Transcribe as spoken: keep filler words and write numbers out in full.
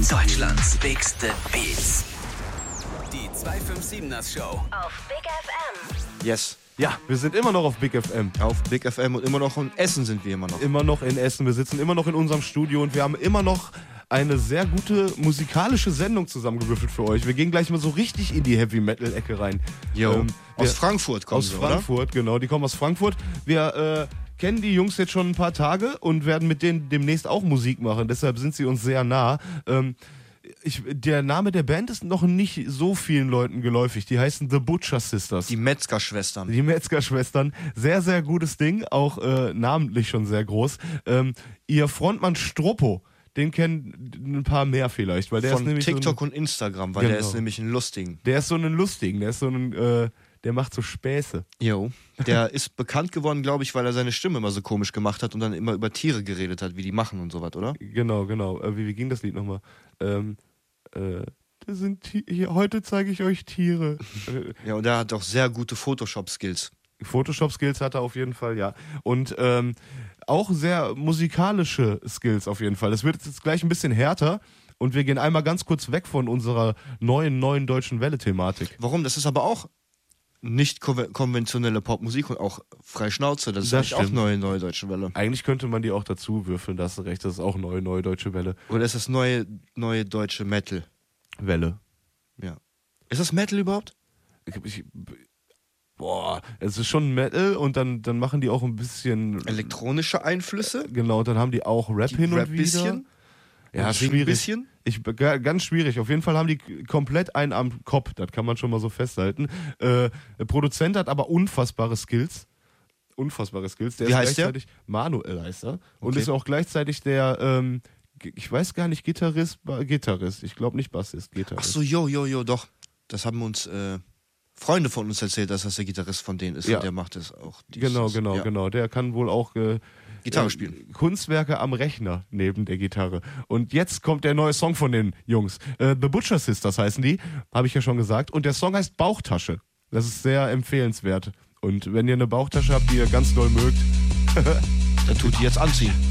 Deutschlands bigste Beats. Die zweihundertsiebenundfünfziger Show Auf Big F M. Yes. Ja, wir sind immer noch auf Big F M. Auf Big F M und immer noch in Essen sind wir immer noch. Immer noch in Essen. Wir sitzen immer noch in unserem Studio und wir haben immer noch eine sehr gute musikalische Sendung zusammengewürfelt für euch. Wir gehen gleich mal so richtig in die Heavy-Metal-Ecke rein. Jo. Ähm, aus wir, Frankfurt kommen Aus sie, Frankfurt, oder? genau. Die kommen aus Frankfurt. Wir äh, kennen die Jungs jetzt schon ein paar Tage und werden mit denen demnächst auch Musik machen. Deshalb sind sie uns sehr nah. Ähm, Ich, der Name der Band ist noch nicht so vielen Leuten geläufig. Die heißen The Butcher Sisters. Die Metzger-Schwestern. Die Metzger-Schwestern. Sehr, sehr gutes Ding. Auch äh, namentlich schon sehr groß. Ähm, ihr Frontmann Stroppo, den kennen ein paar mehr vielleicht. Weil der Von ist nämlich TikTok so ein, und Instagram, weil der Genau. ist nämlich ein Lustigen. Der ist so ein Lustigen. Der ist so ein... Äh, der macht so Späße. Jo. Der ist bekannt geworden, glaube ich, weil er seine Stimme immer so komisch gemacht hat und dann immer über Tiere geredet hat, wie die machen und sowas, oder? Genau, genau. Äh, wie, wie ging das Lied nochmal? Ähm, äh, das sind Ti- hier, heute zeige ich euch Tiere. Äh, Ja, und der hat auch sehr gute Photoshop-Skills. Photoshop-Skills hat er auf jeden Fall, ja. Und ähm, auch sehr musikalische Skills auf jeden Fall. Es wird jetzt gleich ein bisschen härter und wir gehen einmal ganz kurz weg von unserer neuen, neuen deutschen Welle-Thematik. Warum? Das ist aber auch nicht konve- konventionelle Popmusik und auch frei Schnauze. Das ist Das eigentlich auch stimmt. neue, neue deutsche Welle. Eigentlich könnte man die auch dazu würfeln, da hast du recht, das ist auch neue, neue deutsche Welle. Oder ist das neue, neue deutsche Metal? Welle. Ja. Ist das Metal überhaupt? Ich, ich, boah, es ist schon Metal und dann, dann machen die auch ein bisschen... Elektronische Einflüsse? Genau, dann haben die auch Rap Die hin und Rap wieder. bisschen? Ja, Und singen schwierig. bisschen? Ich, g- ganz schwierig. Auf jeden Fall haben die k- komplett einen am Kopf. Das kann man schon mal so festhalten. Äh, der Produzent hat aber unfassbare Skills. Unfassbare Skills. Der Wie ist heißt der? gleichzeitig Manuel heißt er. Und Okay. ist auch gleichzeitig der, ähm, g- ich weiß gar nicht, Gitarrist, Ba- Gitarrist. Ich glaube nicht Bassist, Gitarrist. Ach so, jo, jo, jo, doch. Das haben uns äh, Freunde von uns erzählt, dass das der Gitarrist von denen ist. Ja. Und der macht das auch. Dies, Genau, das. genau, Ja. genau. Der kann wohl auch äh, Gitarre äh, spielen. Kunstwerke am Rechner neben der Gitarre. Und jetzt kommt der neue Song von den Jungs. Äh, The Butcher Sisters heißen die, habe ich ja schon gesagt. Und der Song heißt Bauchtasche. Das ist sehr empfehlenswert. Und wenn ihr eine Bauchtasche habt, die ihr ganz doll mögt, Dann tut die jetzt anziehen.